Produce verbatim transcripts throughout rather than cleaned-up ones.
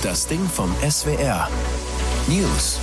Das Ding vom S W R. News.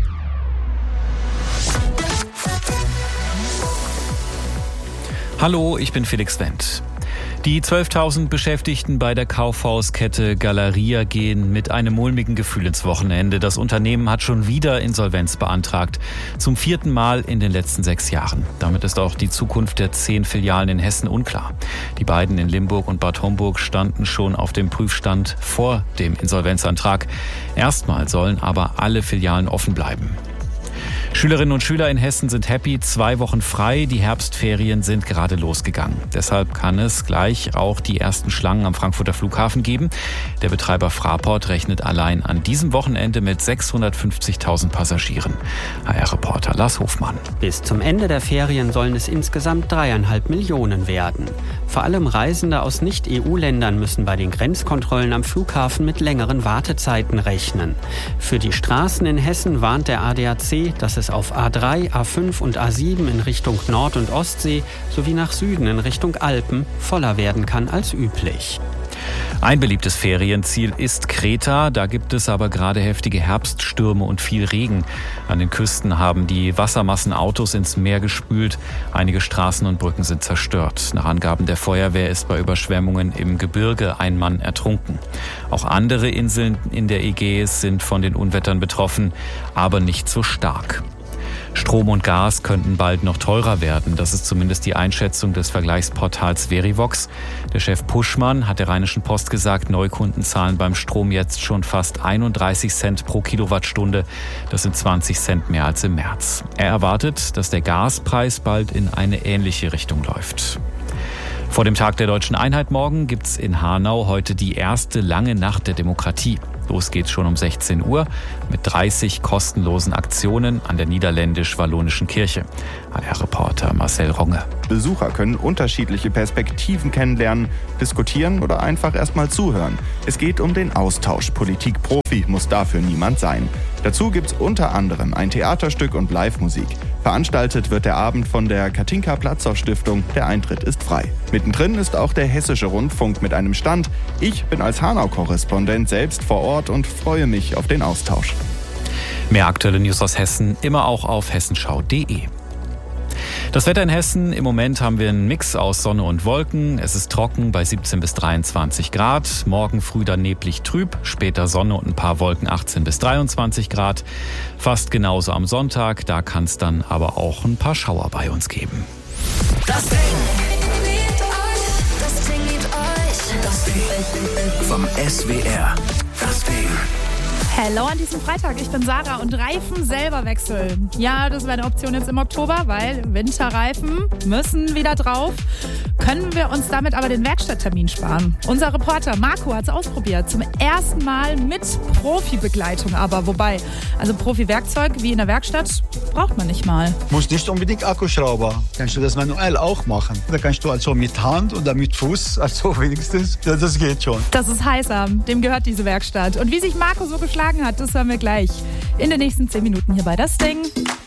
Hallo, ich bin Felix Wendt. Die zwölftausend Beschäftigten bei der Kaufhauskette Galeria gehen mit einem mulmigen Gefühl ins Wochenende. Das Unternehmen hat schon wieder Insolvenz beantragt. Zum vierten Mal in den letzten sechs Jahren. Damit ist auch die Zukunft der zehn Filialen in Hessen unklar. Die beiden in Limburg und Bad Homburg standen schon auf dem Prüfstand vor dem Insolvenzantrag. Erstmal sollen aber alle Filialen offen bleiben. Schülerinnen und Schüler in Hessen sind happy, zwei Wochen frei, die Herbstferien sind gerade losgegangen. Deshalb kann es gleich auch die ersten Schlangen am Frankfurter Flughafen geben. Der Betreiber Fraport rechnet allein an diesem Wochenende mit sechshundertfünfzigtausend Passagieren. H R-Reporter Lars Hofmann. Bis zum Ende der Ferien sollen es insgesamt dreieinhalb Millionen werden. Vor allem Reisende aus Nicht-E U-Ländern müssen bei den Grenzkontrollen am Flughafen mit längeren Wartezeiten rechnen. Für die Straßen in Hessen warnt der A D A C, dass es auf A drei, A fünf und A sieben in Richtung Nord- und Ostsee sowie nach Süden in Richtung Alpen voller werden kann als üblich. Ein beliebtes Ferienziel ist Kreta. Da gibt es aber gerade heftige Herbststürme und viel Regen. An den Küsten haben die Wassermassen Autos ins Meer gespült. Einige Straßen und Brücken sind zerstört. Nach Angaben der Feuerwehr ist bei Überschwemmungen im Gebirge ein Mann ertrunken. Auch andere Inseln in der Ägäis sind von den Unwettern betroffen, aber nicht so stark. Strom und Gas könnten bald noch teurer werden. Das ist zumindest die Einschätzung des Vergleichsportals Verivox. Der Chef Puschmann hat der Rheinischen Post gesagt, Neukunden zahlen beim Strom jetzt schon fast einunddreißig Cent pro Kilowattstunde. Das sind zwanzig Cent mehr als im März. Er erwartet, dass der Gaspreis bald in eine ähnliche Richtung läuft. Vor dem Tag der Deutschen Einheit morgen gibt's in Hanau heute die erste lange Nacht der Demokratie. Los geht's schon um sechzehn Uhr mit dreißig kostenlosen Aktionen an der niederländisch-wallonischen Kirche. H R-Reporter Marcel Ronge. Besucher können unterschiedliche Perspektiven kennenlernen, diskutieren oder einfach erstmal zuhören. Es geht um den Austausch. Politikprofi muss dafür niemand sein. Dazu gibt's unter anderem ein Theaterstück und Live-Musik. Veranstaltet wird der Abend von der Katinka-Platzow-Stiftung. Der Eintritt ist frei. Mittendrin ist auch der Hessische Rundfunk mit einem Stand. Ich bin als Hanau-Korrespondent selbst vor Ort und freue mich auf den Austausch. Mehr aktuelle News aus Hessen immer auch auf hessenschau punkt de. Das Wetter in Hessen, im Moment haben wir einen Mix aus Sonne und Wolken. Es ist trocken bei siebzehn bis dreiundzwanzig Grad. Morgen früh dann neblig trüb, später Sonne und ein paar Wolken achtzehn bis dreiundzwanzig Grad. Fast genauso am Sonntag, da kann es dann aber auch ein paar Schauer bei uns geben. Das Ding. Das Ding liebt euch. Das Ding vom S W R. Das Ding. Hello an diesem Freitag, ich bin Sarah und Reifen selber wechseln. Ja, das wäre eine Option jetzt im Oktober, weil Winterreifen müssen wieder drauf. Können wir uns damit aber den Werkstatttermin sparen? Unser Reporter Marco hat es ausprobiert, zum ersten Mal mit Profibegleitung aber. Wobei, also Profi-Werkzeug wie in der Werkstatt braucht man nicht mal. Muss nicht unbedingt Akkuschrauber, kannst du das manuell auch machen. Da kannst du also mit Hand oder mit Fuß, also wenigstens, ja, das geht schon. Das ist Heißam, dem gehört diese Werkstatt. Und wie sich Marco so geschlagen hat, das hören wir gleich in den nächsten zehn Minuten hier bei Das Ding.